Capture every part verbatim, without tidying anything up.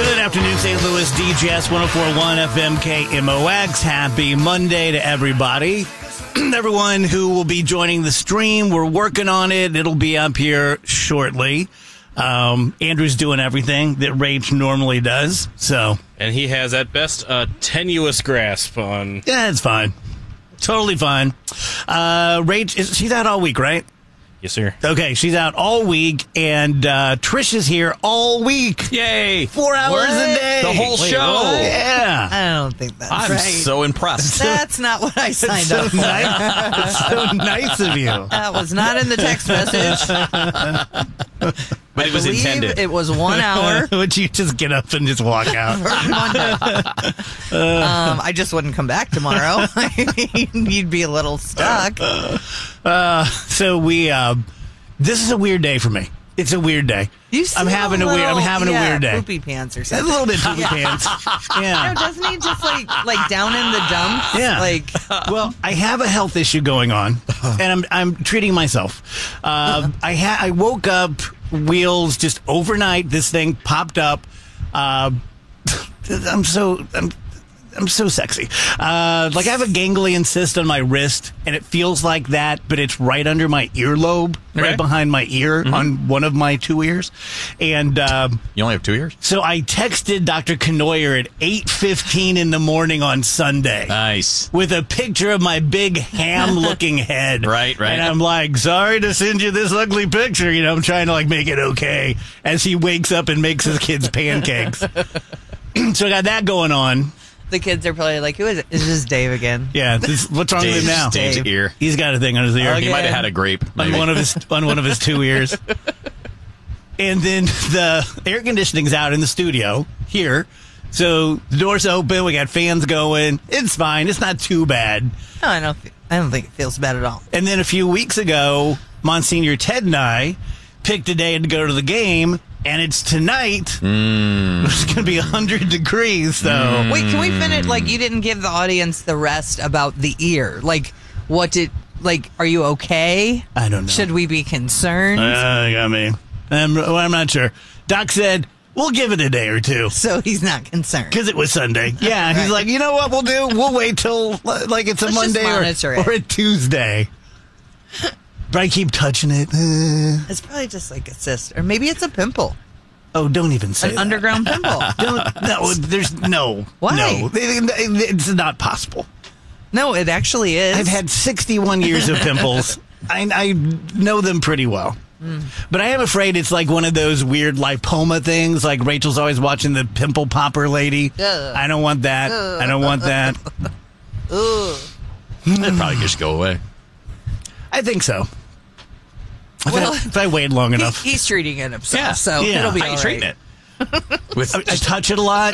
Good afternoon, Saint Louis, D J S one oh four point one F M K M O X. Happy Monday to everybody. Everyone who will be joining the stream, we're working on it. It'll be up here shortly. Um, Andrew's doing everything that Rach normally does. So, and he has at best a tenuous grasp on. Yeah, it's fine. Totally fine. Uh, Rach, is, she's out all week, right? Yes, sir. Okay, she's out all week, and uh, Trish is here all week. Yay! Four hours what? a day. The whole Wait, show. What? Yeah. I don't think that's I'm right. so impressed. That's not what I signed so up for. nice. It's so nice of you. That was not in the text message. But it was Believe intended. It was one hour. Would you just get up and just walk out? um, I just wouldn't come back tomorrow. You'd be a little stuck. Uh, so we, uh, this is a weird day for me. It's a weird day. You I'm having a, little, weird. I'm having yeah, a weird day. Poopy pants or A something. little bit poopy pants. Yeah. No, doesn't he just like like down in the dumps? Yeah. Like, well, I have a health issue going on, and I'm I'm treating myself. Uh, I ha- I woke up, wheels just overnight. This thing popped up. Uh, I'm so I'm. I'm so sexy. Uh, like I have a ganglion cyst on my wrist, and it feels like that, but it's right under my earlobe, Okay. right behind my ear, Mm-hmm. on one of my two ears. And um, You only have two ears? so I texted Doctor Knoyer at eight fifteen in the morning on Sunday. Nice. With a picture of my big ham-looking head. Right, right. And I'm like, sorry to send you this ugly picture. You know, I'm trying to, like, make it okay as he wakes up and makes his kids pancakes. So I got that going on. the kids are probably like, who is it? Is this Dave again? Yeah, this, what's wrong with him now? Dave's Dave. ear. He's got a thing on his ear. Okay. He might have had a grape. On Maybe. one of his on one of his two ears. And then the air conditioning's out in the studio here. So the door's open, we got fans going. It's fine. It's not too bad. No, I don't. I don't think it feels bad at all. And then a few weeks ago, Monsignor Ted and I picked a day to go to the game, and it's tonight. Mm. It's going to be one hundred degrees, so. Mm. Wait, can we finish? Like, you didn't give the audience the rest about the ear. Like, what did? Like, are you okay? I don't know. Should we be concerned? Uh, you got me. I'm, well, I'm not sure. Doc said, we'll give it a day or two. so he's not concerned. Because it was Sunday. Yeah, he's Right. like, you know what we'll do? We'll wait till, like, it's a Let's just Monday monitor or, it. or a Tuesday. But I keep touching it. Uh, It's probably just like a cyst, or maybe it's a pimple, oh, don't even say an that. underground pimple. Don't, no, there's no. Why? No, it- it's not possible. No, it actually is. I've had sixty-one years of pimples. I, I know them pretty well. Mm. But I am afraid it's like one of those weird lipoma things. Like Rachel's always watching the pimple popper lady. Ugh. I don't want that. I don't want that. Ugh. It'd probably just go away. I think so. If, Well, I, if I wait long He- enough. he's treating it himself, Yeah. so Yeah. it'll be How all you right. treating it? With I, I touch it a lot.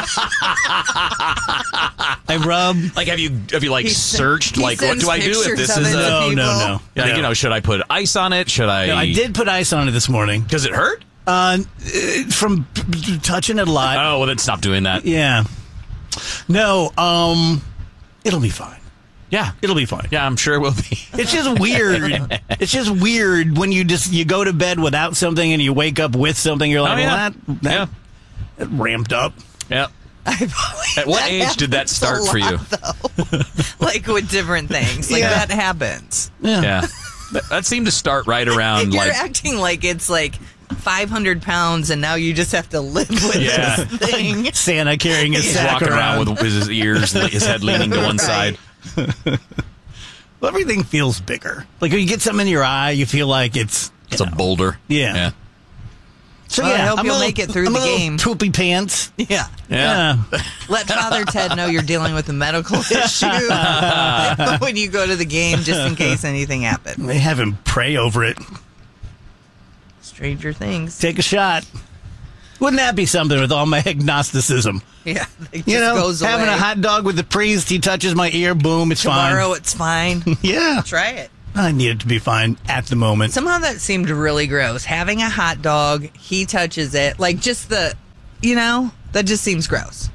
I rub. like, have you have you like He searched? he Like, what sends do I do if pictures this of is it to a? No, no, people. no. Yeah, no. you know, should I put ice on it? Should I? No, I did put ice on it this morning. Does it hurt? Uh, from p- p- touching it a lot. Oh, well, then stop doing that. Yeah. No, um, it'll be fine. Yeah, It'll be fine. yeah, I'm sure it will be. It's just weird. It's just weird when you just you go to bed without something and you wake up with something. You're like, Oh, yeah. well, that, that, Yeah. that ramped up. Yeah. I believe At what that age did that happens start a for you? lot, though. Like with different things, like Yeah. that happens. Yeah, that, that seemed to start right around If you're like acting like it's like five hundred pounds, and now you just have to live with Yeah. this thing. Santa carrying his he's sack walking around with his ears, his head leaning to one Right. side. Well, everything feels bigger. Like when you get something in your eye, you feel like it's. you It's a know. boulder. Yeah. yeah, So Well, I yeah, hope I'm you'll a little- make it through I'm the a little game. Poopy pants. Yeah. yeah. Yeah. Let Father Ted know you're dealing with a medical issue when you go to the game, just in case anything happens. They have him pray over it. Stranger things. Take a shot. Wouldn't that be something with all my agnosticism? Yeah. It just You know, goes having away. a hot dog with the priest, he touches my ear, boom, it's Tomorrow it's fine. fine. Yeah. Try it. I need it to be fine at the moment. Somehow that seemed really gross. Having a hot dog, he touches it. Like just the, you know, that just seems gross.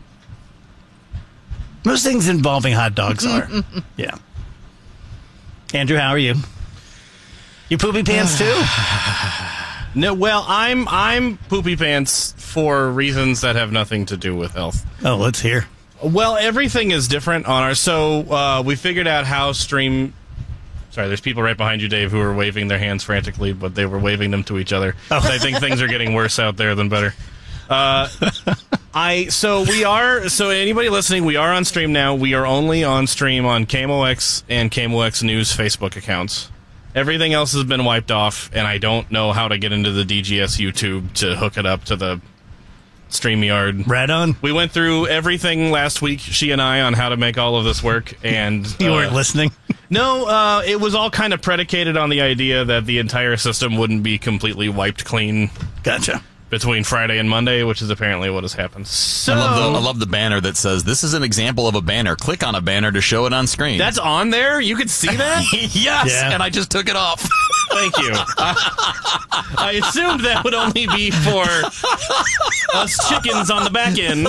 Most things involving hot dogs are. Yeah. Andrew, how are you? You poopy pants too? No, well, I'm I'm poopy pants for reasons that have nothing to do with health. Oh, let's hear. Well, everything is different on our. So uh, we figured out how stream. Sorry, there's people right behind you, Dave, who are waving their hands frantically, but they were waving them to each other. Oh. So I think things are getting worse out there than better. Uh, I so we are so anybody listening, we are on stream now. We are only on stream on K M O X and K M O X News Facebook accounts. Everything else has been wiped off, and I don't know how to get into the D G S YouTube to hook it up to the StreamYard. Right on. We went through everything last week, she and I, on how to make all of this work, and you uh, weren't listening. No, uh, it was all kind of predicated on the idea that the entire system wouldn't be completely wiped clean. Gotcha. Between Friday and Monday, which is apparently what has happened. So, I love, the, I love the banner that says, "This is an example of a banner. Click on a banner to show it on screen." That's on there? You could see that? Yes, Yeah. and I just took it off. Thank you. Uh, I assumed that would only be for us chickens on the back end.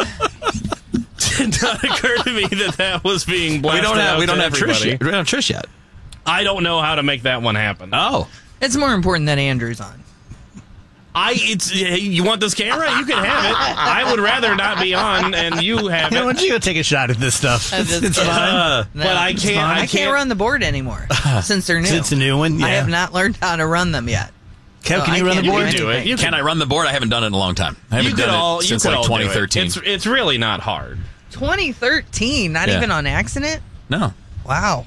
Did not occur to me that that was being blasted We don't have out we don't to have Trish everybody. yet. We don't have Trish yet. I don't know how to make that one happen. Oh, It's more important that Andrew's on. I it's you want this camera? You can have it. I would rather not be on, and you have You know, it. why don't you go take a shot at this stuff? I'm It's, just it's kidding. fine. Uh, No, but I it's can't- fine. I I can't can't- run the board anymore since they're new. It's a new one. Yeah. I have not learned how to run them yet. Kev, So can I you run the can't board? You can do it. anything. You can I run the board? I haven't done it in a long time. I haven't You could done all it you since could like all do it. twenty thirteen. It's it's really not hard. twenty thirteen, not Yeah. even on accident? No, Wow.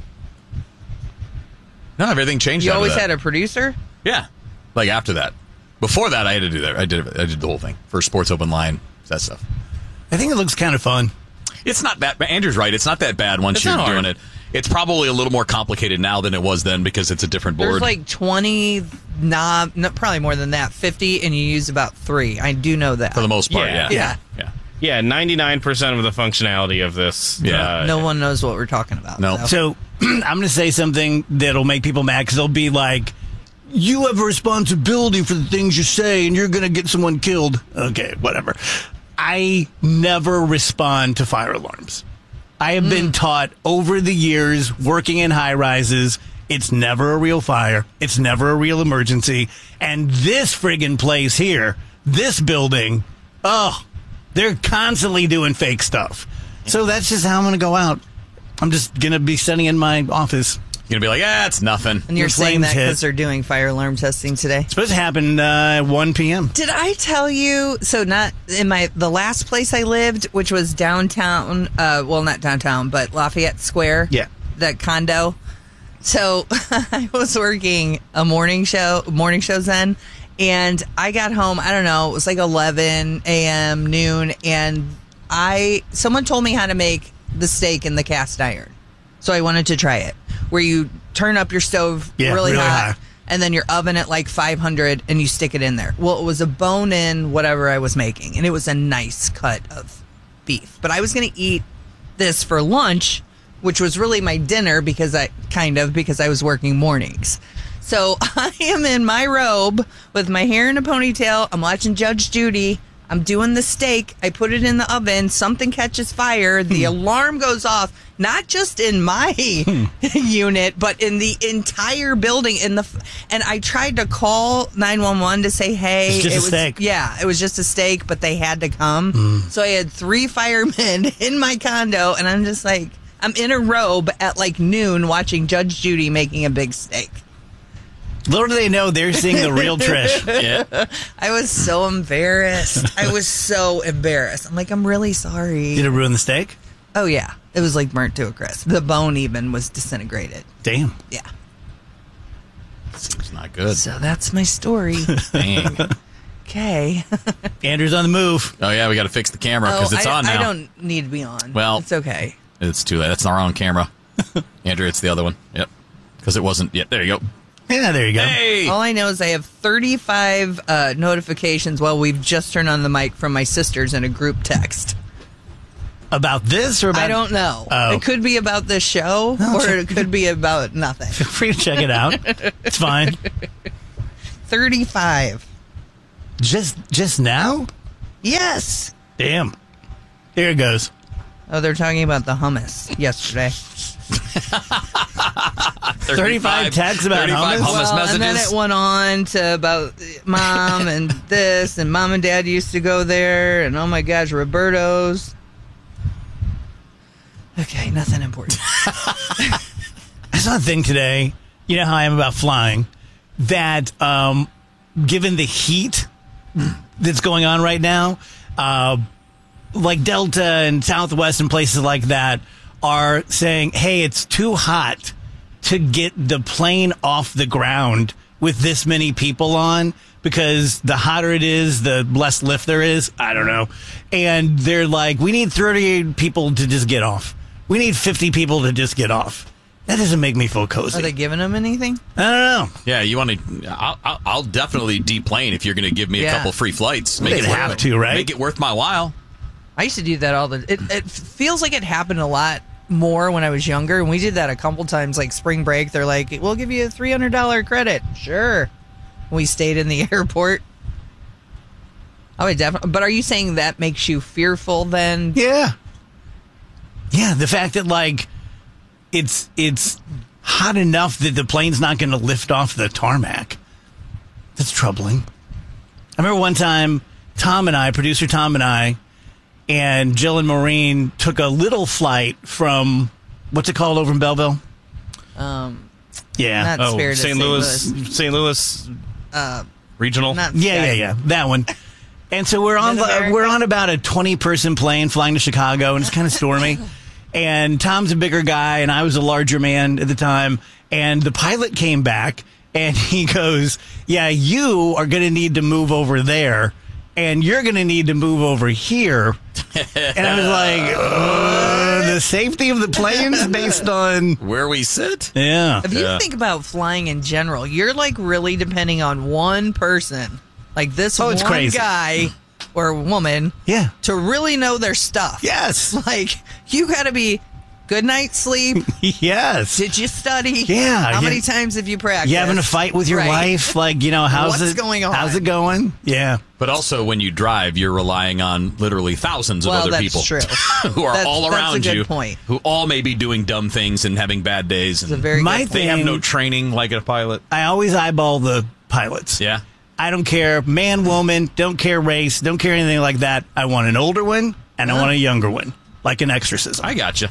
no, everything changed. You after always that. had a producer? Yeah, like after that. Before that, I had to do that. I did. I did the whole thing for Sports Open Line, that stuff. I think it looks kind of fun. It's not that. But Andrew's right. It's not that bad once It's you're not doing hard. it. It's probably a little more complicated now than it was then because it's a different board. There's like twenty knob, no, probably more than that, fifty, and you use about three. I do know that. for the most part. Yeah. Yeah. Yeah. Yeah. Yeah, ninety-nine percent of the functionality of this. Yeah. uh, No one knows what we're talking about. No. so. So I'm going to say something that'll make people mad because they'll be like, you have a responsibility for the things you say and you're going to get someone killed. Okay, whatever. I never respond to fire alarms. I have been taught over the years working in high rises, it's never a real fire. It's never a real emergency. And this friggin' place here, this building, oh, they're constantly doing fake stuff. So that's just how I'm going to go out. I'm just going to be sitting in my office. You're gonna be like, ah, it's nothing. And you're The saying flames that hit. because they're doing fire alarm testing today? It's supposed to happen uh, at one p.m. Did I tell you? So not in my the last place I lived, which was downtown. Uh, well, not downtown, but Lafayette Square. Yeah. The condo. So I was working a morning show, morning shows then, and I got home. I don't know. It was like eleven a.m. noon, and I someone told me how to make the steak in the cast iron. So I wanted to try it, where you turn up your stove Yeah, really, really hot, high. and then your oven at like five hundred, and you stick it in there. Well, it was a bone-in whatever I was making, and it was a nice cut of beef. But I was going to eat this for lunch, which was really my dinner because I kind of because I was working mornings. So I am in my robe with my hair in a ponytail. I'm watching Judge Judy. I'm doing the steak. I put it in the oven. Something catches fire. The alarm goes off, not just in my unit, but in the entire building. In the and I tried to call nine one one to say, "Hey, It's just it a was steak." yeah, it was just a steak, but they had to come." So I had three firemen in my condo, and I'm just like, I'm in a robe at like noon watching Judge Judy making a big steak. Little do they know they're seeing the real Trish. Yeah. I was so embarrassed. I was so embarrassed. I'm like, I'm really sorry. Did it ruin the steak? Oh, yeah. It was like burnt to a crisp. The bone even was disintegrated. Damn. Yeah. Seems not good. So that's my story. Dang. Okay. Andrew's on the move. Oh yeah, we got to fix the camera because oh, it's I, on now. I don't need to be on. Well- it's okay. It's too late. That's our own camera. Andrew, it's the other one. Yep. Because it wasn't. Yep. There you go. Yeah, there you go. Hey. All I know is I have thirty-five uh, notifications while we've just turned on the mic from my sisters in a group text. About this or about... I don't know. Oh. It could be about this show, No, or check- it could be about nothing. Feel free to check it out. It's fine. thirty-five. Just just now? Yes. Damn. There it goes. Oh, they're talking about the hummus yesterday. thirty-five texts about thirty-five hummus? hummus Well, messages. and then it went on to about mom and this, and mom and dad used to go there, and oh my gosh, Roberto's. Okay, nothing important. I saw a thing today. You know how I am about flying. That um, given the heat that's going on right now, uh, like Delta and Southwest and places like that are saying, hey, it's too hot to get the plane off the ground with this many people on, because the hotter it is, the less lift there is. I don't know. And they're like, we need thirty people to just get off. We need fifty people to just get off. That doesn't make me feel cozy. Are they giving them anything? I don't know. Yeah, you want to? I'll, I'll, I'll definitely deplane if you're going to give me a Yeah. couple free flights. They'd it worth have it. to, right? Make it worth my while. I used to do that all the. It, it feels like it happened a lot more when I was younger, and we did that a couple times. Like spring break, they're like, "We'll give you a three hundred dollar credit." Sure. We stayed in the airport. I would definitely. But are you saying that makes you fearful then? Yeah. Yeah, the fact that, like, it's it's hot enough that the plane's not going to lift off the tarmac. That's troubling. I remember one time, Tom and I, producer Tom and I, and Jill and Maureen took a little flight from, what's it called over in Belleville? Um, Yeah. not Oh, Spirit of Saint Louis, Saint Louis Uh, Regional. not Yeah, Sky. yeah, yeah. That one. And so we're on Mid-America? we're on about a twenty person plane flying to Chicago, and it's kind of stormy. And Tom's a bigger guy, and I was a larger man at the time. And the pilot came back, and he goes, "Yeah, you are going to need to move over there, and you're going to need to move over here." And I was like, uh, "The safety of the planes based on Where we sit? yeah." If you Yeah. think about flying in general, you're like really depending on one person, like this Oh, it's one crazy. guy or woman, Yeah. to really know their stuff. Yes. Like, you got to be good night's sleep. Yes. Did you study? Yeah, How yeah. many times have you practiced? You having a fight with your Right. wife? Like, you know, how's What's it going on? How's it going? Yeah. But also, when you drive, you're relying on literally thousands of Well, other that's people true. who are That's- all that's a around good you, point. who all may be doing dumb things and having bad days. It's a And very My good they point. have thing- no training like a pilot. I always eyeball the pilots. Yeah. I don't care, man, woman, don't care race, don't care anything like that. I want an older one and I want a younger one, like an exorcism. I gotcha.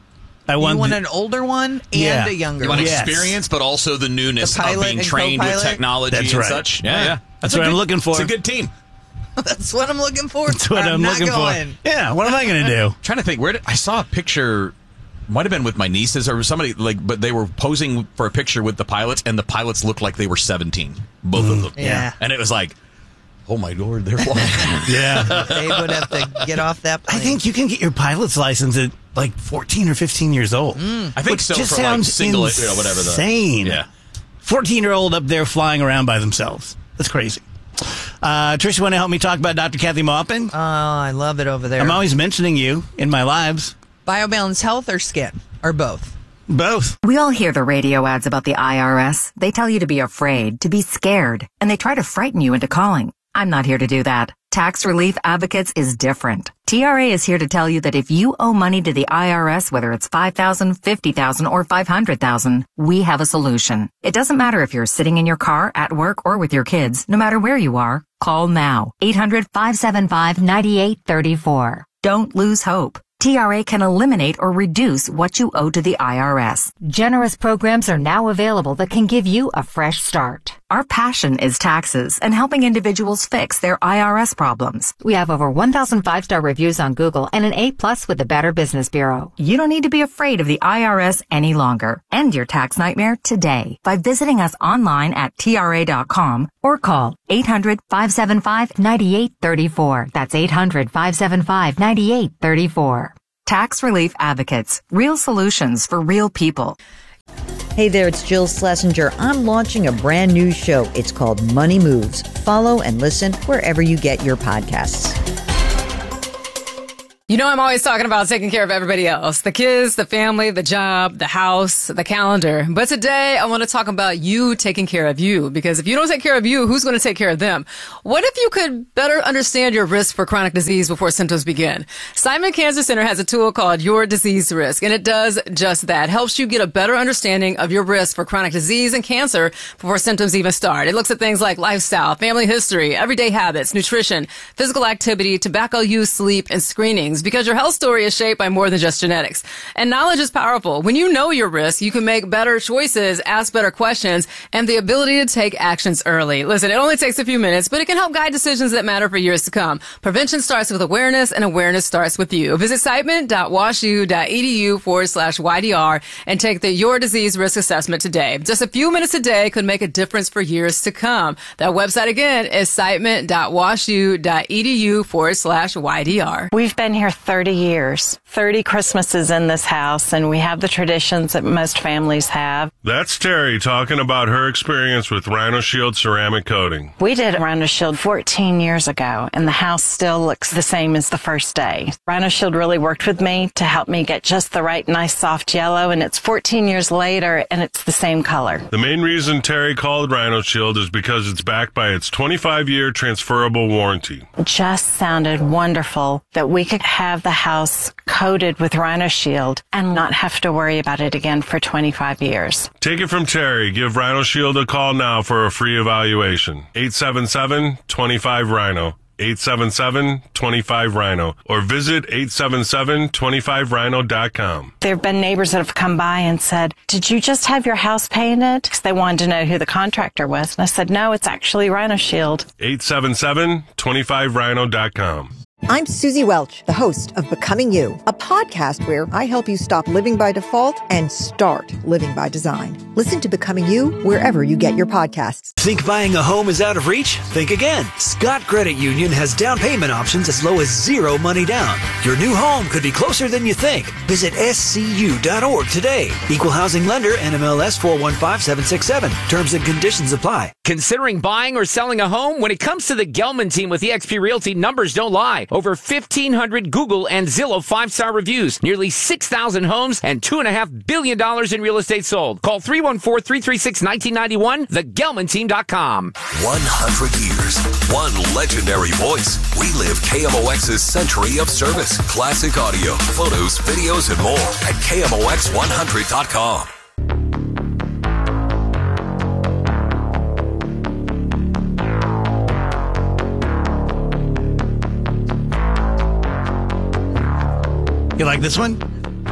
I You want, want the- an older one and Yeah. a younger You want one. Yes. experience, but also the newness The pilot of being and trained with co-pilot? technology That's and right. such. Yeah, Yeah. yeah. That's a what I'm good- looking for. It's a good team. That's what I'm looking for. That's what I'm, not looking going. for. Yeah, what am I going to do? Trying to think where did I saw a picture. Might have been with my nieces or somebody like, but they were posing for a picture with the pilots, and the pilots looked like they were seventeen, both of them. Yeah. and it was like, oh my lord, they're flying. Yeah. They would have to get off that I plane. think you can get your pilot's license at like fourteen or fifteen years old. Mm. I think Which so just for like sounds single, you know, whatever. The, insane. yeah. fourteen-year-old up there flying around by themselves. That's crazy. Uh, Trish, you want to help me talk about Doctor Kathy Maupin? Oh, I love it over there. I'm always mentioning you in my lives. BioBalance Health or Skin? Or both? Both. We all hear the radio ads about the I R S. They tell you to be afraid, to be scared, and they try to frighten you into calling. I'm not here to do that. Tax Relief Advocates is different. T R A is here to tell you that if you owe money to the I R S, whether it's five thousand dollars, fifty thousand dollars, or five hundred thousand dollars, we have a solution. It doesn't matter if you're sitting in your car, at work, or with your kids. No matter where you are, call now. eight hundred, five seven five, nine eight three four. Don't lose hope. T R A can eliminate or reduce what you owe to the I R S. Generous programs are now available that can give you a fresh start. Our passion is taxes and helping individuals fix their I R S problems. We have over one thousand five-star reviews on Google and an A plus with the Better Business Bureau. You don't need to be afraid of the I R S any longer. End your tax nightmare today by visiting us online at T R A dot com or call eight hundred, five seven five, nine eight three four. That's eight hundred, five seven five, nine eight three four. Tax Relief Advocates. Real solutions for real people. Hey there, it's Jill Schlesinger. I'm launching a brand new show. It's called Money Moves. Follow and listen wherever you get your podcasts. You know, I'm always talking about taking care of everybody else. The kids, the family, the job, the house, the calendar. But today, I want to talk about you taking care of you. Because if you don't take care of you, who's going to take care of them? What if you could better understand your risk for chronic disease before symptoms begin? Simon Cancer Center has a tool called Your Disease Risk, and it does just that. It helps you get a better understanding of your risk for chronic disease and cancer before symptoms even start. It looks at things like lifestyle, family history, everyday habits, nutrition, physical activity, tobacco use, sleep, and screenings. Because your health story is shaped by more than just genetics. And knowledge is powerful. When you know your risk, you can make better choices, ask better questions, and the ability to take actions early. Listen, it only takes a few minutes, but it can help guide decisions that matter for years to come. Prevention starts with awareness, and awareness starts with you. Visit excitement.washu.edu forward slash YDR and take the Your Disease Risk Assessment today. Just a few minutes a day could make a difference for years to come. That website again is excitement.washu.edu forward slash YDR. We've been here thirty years, thirty Christmases in this house, and we have the traditions that most families have. That's Terry talking about her experience with Rhino Shield ceramic coating. We did Rhino Shield fourteen years ago, and the house still looks the same as the first day. Rhino Shield really worked with me to help me get just the right nice soft yellow, and it's fourteen years later, and it's the same color. The main reason Terry called Rhino Shield is because it's backed by its twenty-five year transferable warranty. It just sounded wonderful that we could have the house coated with Rhino Shield and not have to worry about it again for twenty-five years. Take it from Terry. Give Rhino Shield a call now for a free evaluation. eight seven seven, two five, Rhino. eight seven seven, two five, Rhino. Or visit eight seven seven, two five rhino dot com. There have been neighbors that have come by and said, "Did you just have your house painted?" Because they wanted to know who the contractor was. And I said, "No, it's actually Rhino Shield." eight seven seven, two five rhino dot com. I'm Susie Welch, the host of Becoming You, a podcast where I help you stop living by default and start living by design. Listen to Becoming You wherever you get your podcasts. Think buying a home is out of reach? Think again. Scott Credit Union has down payment options as low as zero money down. Your new home could be closer than you think. Visit S C U dot org today. Equal housing lender, N M L S four one five seven six seven. Terms and conditions apply. Considering buying or selling a home? When it comes to the Gelman team with eXp Realty, numbers don't lie. Over fifteen hundred Google and Zillow five-star reviews, nearly six thousand homes, and two point five billion dollars in real estate sold. Call three one four, three three six, one nine nine one, the gelman team dot com. one hundred years, one legendary voice. We live K M O X's century of service, classic audio, photos, videos, and more at K M O X one hundred dot com. You like this one?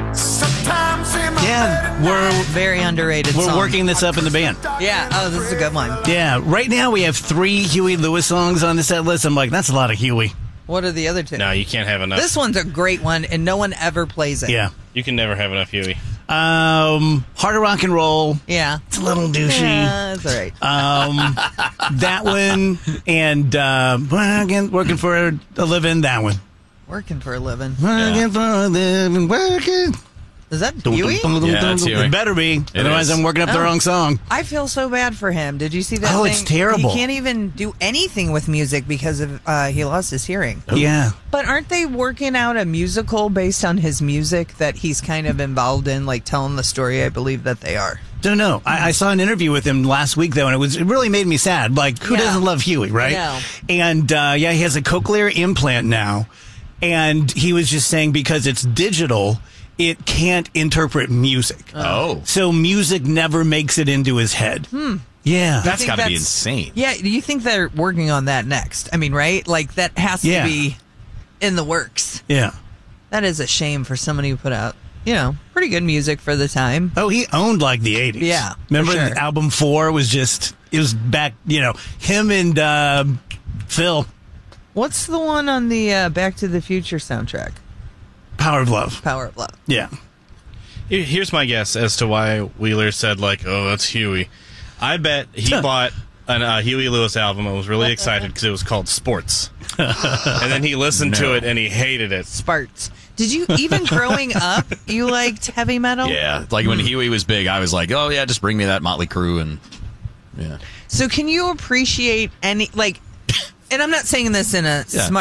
Yeah, we're very underrated. We're song. working this up in the band. Yeah. Oh, this is a good one. Yeah. Right now we have three Huey Lewis songs on the set list. I'm like, that's a lot of Huey. What are the other two? No, you can't have enough. This one's a great one, and no one ever plays it. Yeah. You can never have enough Huey. Um, Heart of Rock and Roll. Yeah. It's a little douchey. Yeah, that's all right. Um, that one and uh, working, working for a living. That one. Working for a living. Working yeah. for a living. Working. Is that Huey? Yeah, it's Huey. It better be. It Otherwise, is. I'm working up the Oh. wrong song. I feel so bad for him. Did you see that? Oh, thing? it's terrible. He can't even do anything with music because of uh, he lost his hearing. Yeah. But aren't they working out a musical based on his music that he's kind of involved in, like telling the story? I believe that they are. Don't know. I, I saw an interview with him last week, though, and it was it really made me sad. Like, who Yeah. doesn't love Huey, right? I know. And, uh, yeah, he has a cochlear implant now, and he was just saying because it's digital, it can't interpret music. Oh. So music never makes it into his head. Hmm. Yeah. That's think got to be that's- insane. Yeah, do you think they're working on that next? I mean, right? Like, that has Yeah. to be in the works. Yeah. That is a shame for somebody who put out, you know, pretty good music for the time. Oh, he owned like the eighties. Yeah, for Remember sure. the album four was just, it was back, you know, him and uh, Phil. What's the one on the uh, Back to the Future soundtrack? Power of Love. Power of Love. Yeah. Here- Here's my guess as to why Wheeler said, like, oh, that's Huey. I bet he bought a uh, Huey Lewis album and was really excited because it was called Sports. And then he listened No. to it and he hated it. Sparts. Did you, even growing up, you liked heavy metal? Yeah, like when Huey was big, I was like, oh yeah, just bring me that Motley Crue and yeah. So can you appreciate any, like, and I'm not saying this in a Yeah. smart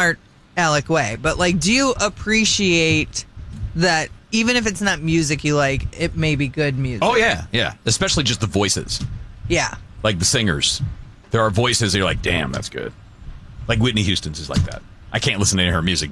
Alec way. But, like, do you appreciate that even if it's not music you like, it may be good music? Oh, yeah, yeah. Especially just the voices. Yeah. Like the singers. There are voices that you're like, damn, that's good. Like Whitney Houston's is like that. I can't listen to any of her music.